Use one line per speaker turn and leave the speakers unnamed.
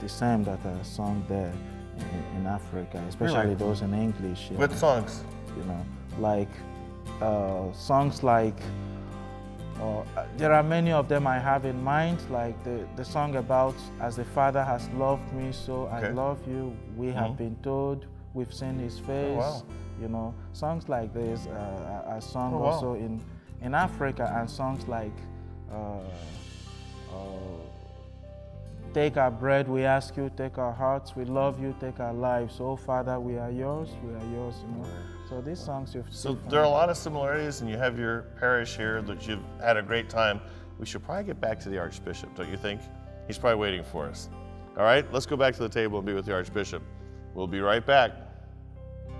the same that are sung there in Africa, especially
Really?
those in English. You
What
know,
songs?
you know, like songs like, there are many of them I have in mind, like the song about "As the Father has loved me, so I
Okay.
love you." We have been told, we've seen His face.
wow.
You know, songs like this are sung
wow.
also in Africa, and songs like "Take our bread, we ask you, take our hearts, we love you, take our lives. Oh Father, we are yours, we are yours." You know, so these songs you've
So
seen.
there are a lot of similarities, and you have your parish here that you've had a great time. We should probably get back to the Archbishop, don't you think? He's probably waiting for us. All right, let's go back to the table and be with the Archbishop. We'll be right back.